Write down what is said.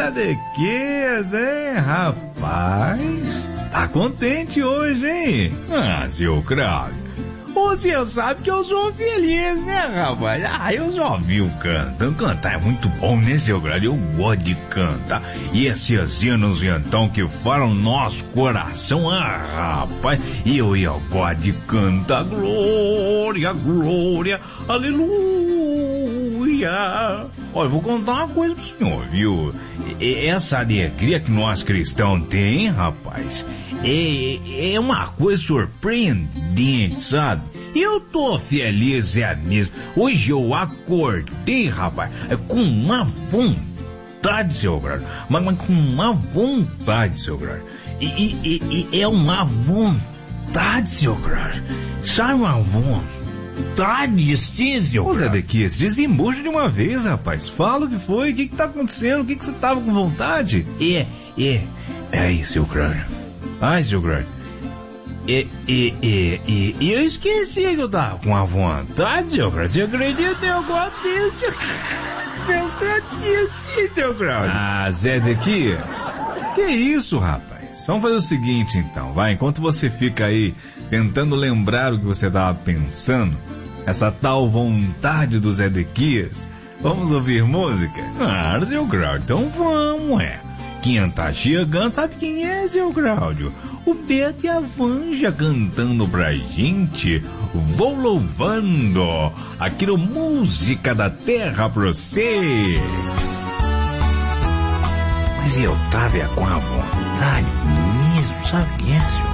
Zedequias, hein, rapaz? Tá contente hoje, hein? Ah, seu Cláudio, você sabe que eu sou feliz, né, rapaz? Ah, eu já vi o cantando. Cantar é muito bom, né, seu Cláudio? Eu gosto de cantar. E esses hinos, então, que falam nosso coração, ah, rapaz, eu gosto de cantar. Glória, glória, aleluia. Olha, vou contar uma coisa pro senhor, viu? Essa alegria que nós cristãos tem, rapaz, é uma coisa surpreendente, sabe? Eu tô feliz, é mesmo. Hoje eu acordei, rapaz, com uma vontade, seu Cláudio. Mas com uma vontade, seu Cláudio. E é uma vontade, seu Cláudio. Sabe, uma vontade, sim, seu Cláudio. Ô, Zedequias, desembucha de uma vez, rapaz. Fala o que foi, o que tá acontecendo, o que você tava com vontade? É aí, seu Cláudio. Ai, seu Cláudio. Eu esqueci que eu tava com a vontade, seu Cláudio. Você acredita? Eu gosto disso. Eu esqueci, seu Cláudio. Ah, Zedequias. Que isso, rapaz? Vamos fazer o seguinte, então, vai. Enquanto você fica aí tentando lembrar o que você tava pensando, essa tal vontade do Zedequias, vamos ouvir música? Ah, seu Cláudio, então vamos, Quem tá chegando, sabe quem é, seu Cláudio? O Beto e a Vanja cantando pra gente. Vou louvando aqui no Música da Terra pra você. Mas eu tava com a vontade mesmo, sabe quem é, senhor?